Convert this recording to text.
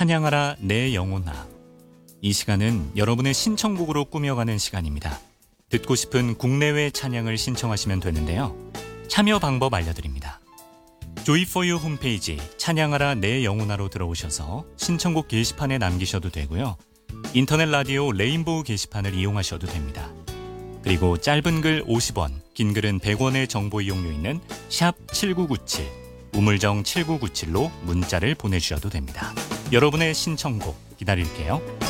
찬양하라 내 영혼아. 이 시간은 여러분의 신청곡으로 꾸며가는 시간입니다. 듣고 싶은 국내외 찬양을 신청하시면 되는데요. 참여 방법 알려드립니다. 조이4유 홈페이지 찬양하라 내 영혼아로 들어오셔서 신청곡 게시판에 남기셔도 되고요. 인터넷 라디오 레인보우 게시판을 이용하셔도 됩니다. 그리고 짧은 글 50원, 긴 글은 100원의 정보 이용료 있는 샵 7997, 우물정 7997로 문자를 보내주셔도 됩니다. 여러분의 신청곡 기다릴게요.